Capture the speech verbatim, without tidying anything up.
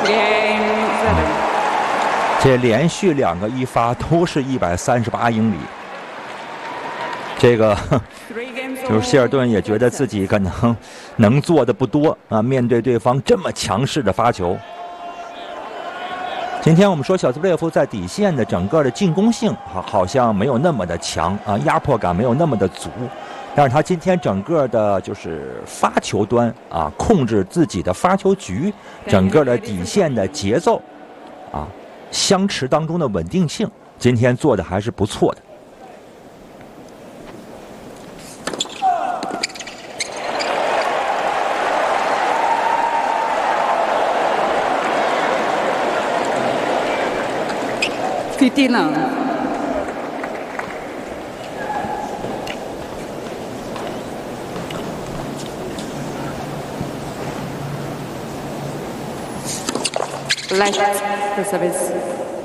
这连续两个一发都是一百三十八英里，这个就是希尔顿也觉得自己可能能做的不多啊，面对对方这么强势的发球。今天我们说小兹布列夫在底线的整个的进攻性好好像没有那么的强啊，压迫感没有那么的足，但是他今天整个的就是发球端啊，控制自己的发球局，整个的底线的节奏啊，相持当中的稳定性，今天做的还是不错的。 fifteen lang. Left the service.